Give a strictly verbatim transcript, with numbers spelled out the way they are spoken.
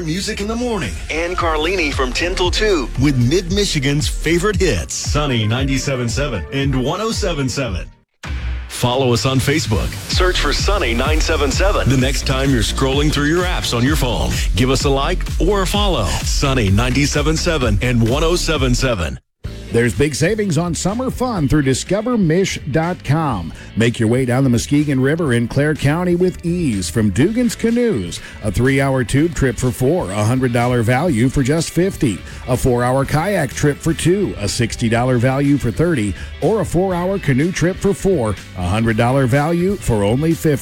favorite music in the morning. And Carlini from ten till two. With Mid-Michigan's favorite hits. Sunny ninety-seven point seven and one oh seven point seven. Follow us on Facebook. Search for Sunny nine seven seven. The next time you're scrolling through your apps on your phone, give us a like or a follow. Sunny ninety-seven point seven and one oh seven point seven. There's big savings on summer fun through discover mish dot com. Make your way down the Muskegon River in Clare County with ease from Dugan's Canoes. A three-hour tube trip for four, a one hundred dollars value for just fifty dollars. A four-hour kayak trip for two, a sixty dollars value for thirty dollars. Or a four-hour canoe trip for four, a one hundred dollars value for only fifty dollars.